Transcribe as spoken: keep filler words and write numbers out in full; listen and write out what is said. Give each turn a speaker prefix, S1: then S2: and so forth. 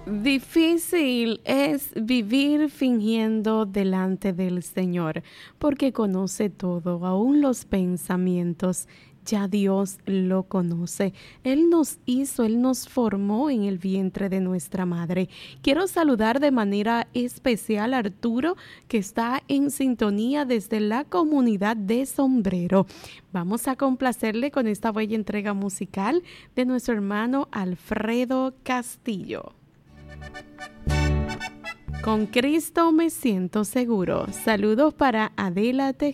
S1: Difícil es vivir fingiendo delante del Señor, porque conoce todo, aún los pensamientos. Ya Dios lo conoce. Él nos hizo, Él nos formó en el vientre de nuestra madre. Quiero saludar de manera especial a Arturo, que está en sintonía desde la comunidad de Sombrero. Vamos a complacerle con esta bella entrega musical de nuestro hermano Alfredo Castillo. Con Cristo me siento seguro. Saludos para Adela Tejeda.